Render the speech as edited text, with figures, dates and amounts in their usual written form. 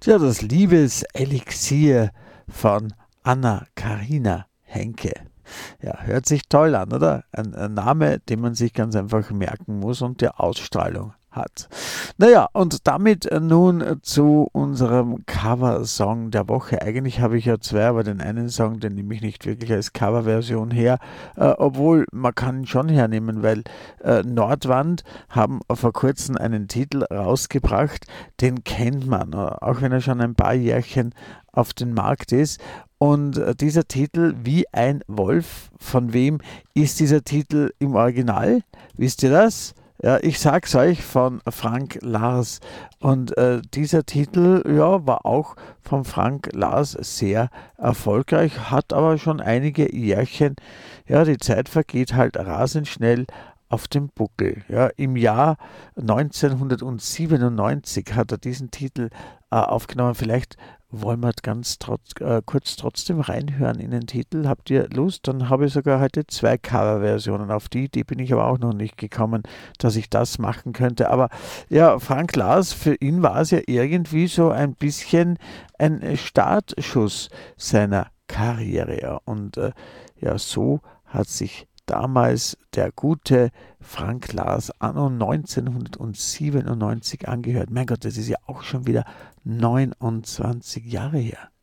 Ja, das Liebeselixier von Anna-Karina Henke. Ja, hört sich toll an, oder? Ein Name, den man sich ganz einfach merken muss und der Ausstrahlung hat. Naja, und damit nun zu unserem Coversong der Woche. Eigentlich habe ich ja zwei, aber den einen Song, den nehme ich nicht wirklich als Coverversion her, obwohl man kann ihn schon hernehmen, weil Nordwand haben vor kurzem einen Titel rausgebracht, den kennt man, auch wenn er schon ein paar Jährchen auf den Markt ist. Und dieser Titel, Wie ein Wolf, von wem ist dieser Titel im Original? Wisst ihr das? Ja, ich sag's euch, von Frank Lars. Und dieser Titel, ja, war auch von Frank Lars sehr erfolgreich, hat aber schon einige Jährchen. Ja, die Zeit vergeht halt rasend schnell auf dem Buckel. Ja, im Jahr 1997 hat er diesen Titel aufgenommen. Vielleicht wollen wir kurz trotzdem reinhören in den Titel. Habt ihr Lust? Dann habe ich sogar heute zwei Coverversionen. Auf die Idee bin ich aber auch noch nicht gekommen, dass ich das machen könnte. Aber ja, Frank Lars, für ihn war es ja irgendwie so ein bisschen ein Startschuss seiner Karriere. Ja. Und ja, so hat sich damals der gute Frank Lars anno 1997 angehört. Mein Gott, das ist ja auch schon wieder 29 Jahre her.